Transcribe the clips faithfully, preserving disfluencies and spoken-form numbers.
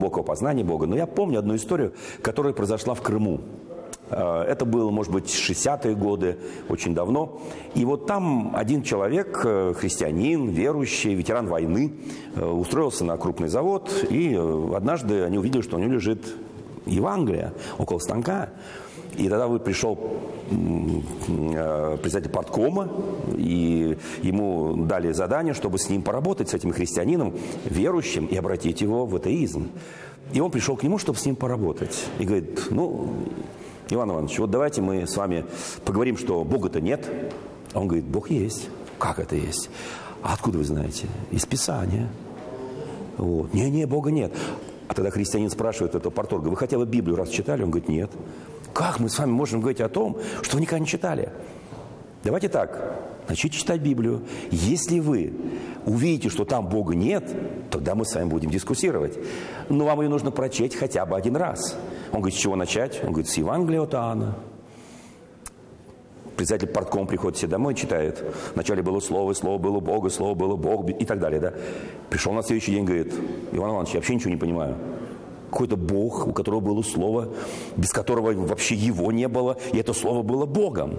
глубокого познания Бога. Но я помню одну историю, которая произошла в Крыму. Это было, может быть, шестидесятые годы, очень давно. И вот там один человек, христианин, верующий, ветеран войны, устроился на крупный завод. И однажды они увидели, что у него лежит Евангелие около станка. И тогда пришел председатель парткома, и ему дали задание, чтобы с ним поработать, с этим христианином, верующим, и обратить его в атеизм. И он пришел к нему, чтобы с ним поработать. И говорит, ну... Иван Иванович, вот давайте мы с вами поговорим, что Бога-то нет. А он говорит, Бог есть. Как это есть? А откуда вы знаете? Из Писания. Вот. Не-не, Бога нет. А тогда христианин спрашивает этого парторга, вы хотя бы Библию раз читали? Он говорит, нет. Как мы с вами можем говорить о том, что вы никогда не читали? Давайте так, начните читать Библию. Если вы увидите, что там Бога нет, тогда мы с вами будем дискуссировать. Но вам ее нужно прочесть хотя бы один раз. Он говорит, с чего начать? Он говорит, с Евангелия от Иоанна. Председатель парткома приходит себе домой и читает. Вначале было Слово, Слово было Бога, Слово было Бог и так далее. Да? Пришел на следующий день, говорит, Иван Иванович, я вообще ничего не понимаю. Какой-то Бог, у которого было Слово, без которого вообще его не было, и это Слово было Богом.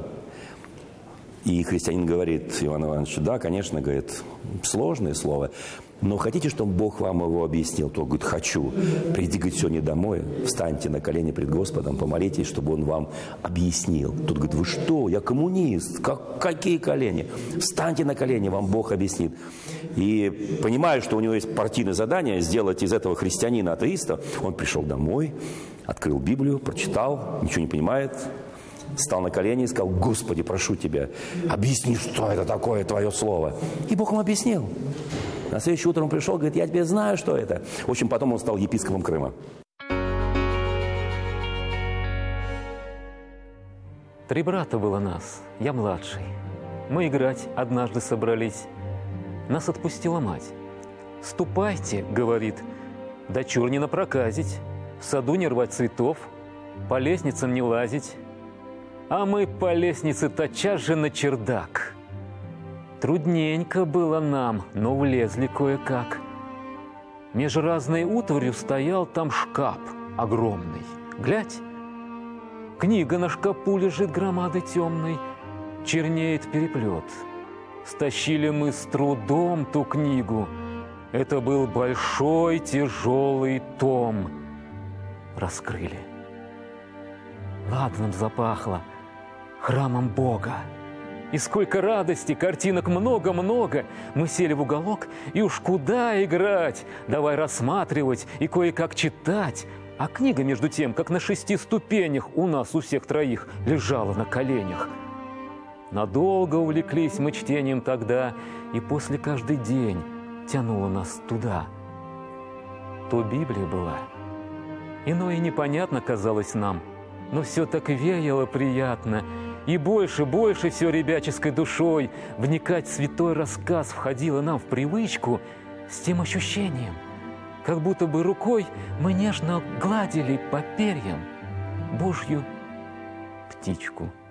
И христианин говорит, Иван Иванович, да, конечно, говорит, сложное слово, но хотите, чтобы Бог вам его объяснил? То говорит, хочу. Приди, говорит, сегодня домой, встаньте на колени пред Господом, помолитесь, чтобы Он вам объяснил. Тут говорит, вы что, я коммунист, как, какие колени? Встаньте на колени, вам Бог объяснит. И понимая, что у него есть партийное задание сделать из этого христианина атеиста, он пришел домой, открыл Библию, прочитал, ничего не понимает, встал на колени и сказал, Господи, прошу Тебя, объясни, что это такое Твое Слово. И Бог ему объяснил. На следующее утро он пришел, говорит, я теперь знаю, что это. В общем, потом он стал епископом Крыма. Три брата было нас, я младший. Мы играть однажды собрались. Нас отпустила мать. «Ступайте, — говорит, — дочур не напроказить, в саду не рвать цветов, по лестницам не лазить». А мы по лестнице тотчас же на чердак. Трудненько было нам, но влезли кое-как. Меж разной утварью стоял там шкаф огромный. Глядь, книга на шкапу лежит громадой темной, чернеет переплет. Стащили мы с трудом ту книгу. Это был большой тяжелый том. Раскрыли. Ладным запахло, храмом Бога. И сколько радости, картинок много-много. Мы сели в уголок, и уж куда играть? Давай рассматривать и кое-как читать. А книга, между тем, как на шести ступенях у нас, у всех троих, лежала на коленях. Надолго увлеклись мы чтением тогда, и после каждый день тянуло нас туда. То Библия была. Иное непонятно казалось нам, но все так веяло приятно. И больше, больше все ребяческой душой вникать в святой рассказ входило нам в привычку с тем ощущением, как будто бы рукой мы нежно гладили по перьям Божью птичку.